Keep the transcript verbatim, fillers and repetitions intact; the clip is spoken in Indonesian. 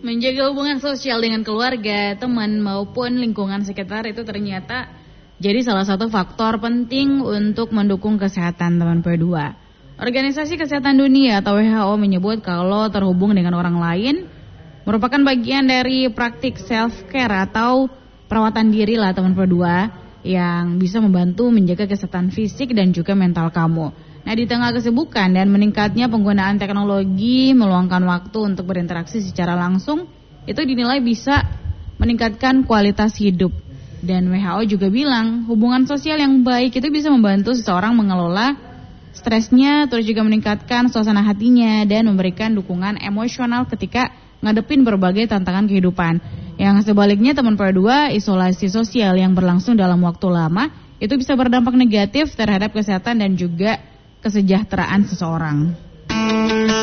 Menjaga hubungan sosial dengan keluarga, teman maupun lingkungan sekitar itu ternyata jadi salah satu faktor penting untuk mendukung kesehatan teman P dua. Organisasi Kesehatan Dunia atau W H O menyebut kalau terhubung dengan orang lain merupakan bagian dari praktik self-care atau perawatan diri lah teman P dua yang bisa membantu menjaga kesehatan fisik dan juga mental kamu. Nah, di tengah kesibukan dan meningkatnya penggunaan teknologi, meluangkan waktu untuk berinteraksi secara langsung, itu dinilai bisa meningkatkan kualitas hidup. Dan W H O juga bilang, hubungan sosial yang baik itu bisa membantu seseorang mengelola stresnya, terus juga meningkatkan suasana hatinya, dan memberikan dukungan emosional ketika ngadepin berbagai tantangan kehidupan. Yang sebaliknya teman P dua, isolasi sosial yang berlangsung dalam waktu lama, itu bisa berdampak negatif terhadap kesehatan dan juga kesejahteraan seseorang.